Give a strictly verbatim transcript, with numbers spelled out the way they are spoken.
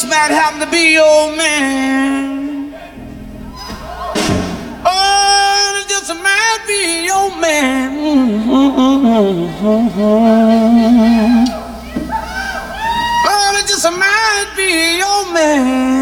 just might happen to be your man. Oh, it just might be your man. Oh, it just might be your man.